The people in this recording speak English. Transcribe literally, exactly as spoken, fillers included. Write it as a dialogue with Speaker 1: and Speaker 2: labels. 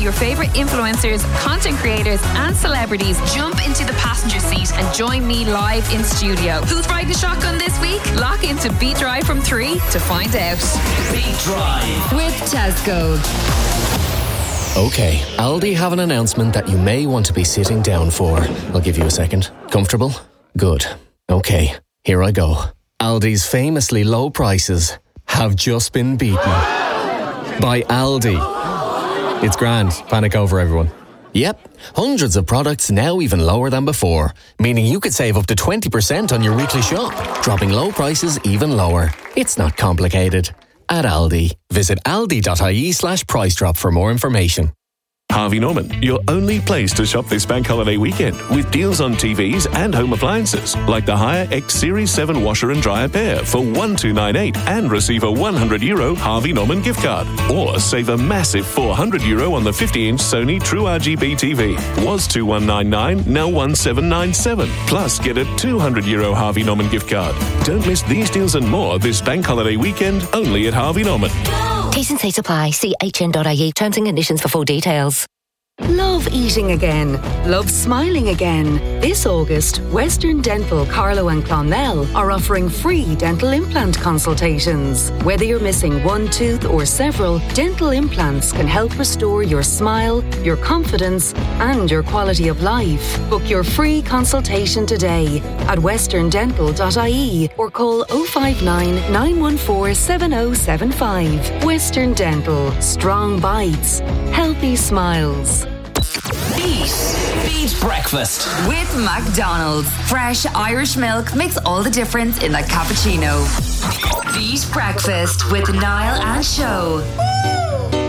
Speaker 1: your favourite influencers, content creators and celebrities jump into the passenger seat and join me live in studio. Who's riding shotgun this week? Lock into Beat Drive from three to find out.
Speaker 2: Beat Drive
Speaker 3: with Tesco.
Speaker 4: Okay, Aldi have an announcement that you may want to be sitting down for. I'll give you a second. Comfortable? Good. Okay, here I go. Aldi's famously low prices have just been beaten by Aldi. It's grand. Panic over, everyone. Yep, hundreds of products now even lower than before, meaning you could save up to twenty percent on your weekly shop, dropping low prices even lower. It's not complicated. At Aldi, visit aldi.ie slash price drop for more information.
Speaker 5: Harvey Norman, your only place to shop this bank holiday weekend, with deals on T Vs and home appliances, like the Haier X Series seven washer and dryer pair for one two nine eight and receive a one hundred euro Harvey Norman gift card. Or save a massive four hundred euro on the fifty inch Sony True R G B T V. Was two one nine nine, now one seven nine seven. Plus, get a two hundred euro Harvey Norman gift card. Don't miss these deals and more this bank holiday weekend, only at Harvey Norman.
Speaker 6: T's and C's apply. See h n dot i e. Terms and conditions for full details.
Speaker 3: Love eating again. Love smiling again. This August, Western Dental Carlow and Clonmel are offering free dental implant consultations. Whether you're missing one tooth or several, dental implants can help restore your smile, your confidence and your quality of life. Book your free consultation today at western dental dot i e or call oh five nine, nine one four, seven oh seven five. Western Dental. Strong bites. Healthy smiles.
Speaker 2: Beat. Beat Breakfast
Speaker 7: with McDonald's. Fresh Irish milk makes all the difference in a cappuccino. Beat Breakfast with Niall and Show.